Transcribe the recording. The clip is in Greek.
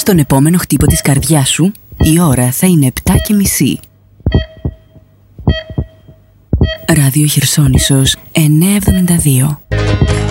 Στον επόμενο χτύπο της καρδιάς σου, η ώρα θα είναι 7:30. Ράδιο Χερσόνησος 972.